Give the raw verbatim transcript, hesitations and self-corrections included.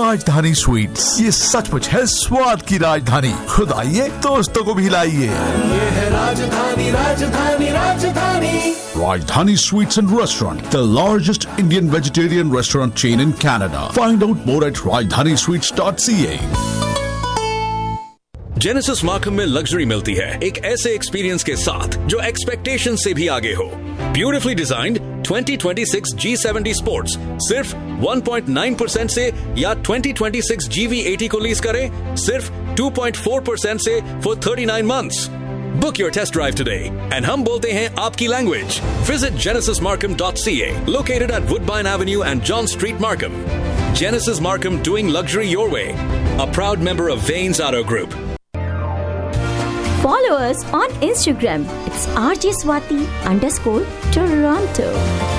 राजधानी स्वीट्स, ये सचमुच है स्वाद की राजधानी। खुद आइए, दोस्तों को भी लाइए। ये है राजधानी, राजधानी, राजधानी। Rajdhani Sweets and Restaurant, the largest Indian vegetarian restaurant chain in Canada. Find out more at rajdhani sweets dot c a. Genesis Markham में लग्जरी मिलती है एक ऐसे एक्सपीरियंस के साथ जो एक्सपेक्टेशन से भी आगे हो। Beautifully designed twenty twenty six जी सेवेंटी स्पोर्ट्स सिर्फ वन पॉइंट नाइन परसेंट से या twenty twenty six ji we eighty को लीज करें सिर्फ टू पॉइंट फोर परसेंट से for thirty nine months. Book your test drive today and हम बोलते हैं आपकी language. Visit genesis markham dot c a, located at Woodbine Avenue and John Street, Markham. Genesis Markham, doing luxury your way. A proud member of Vanes Auto Group. Follow us on Instagram. It's R J Swati underscore Toronto.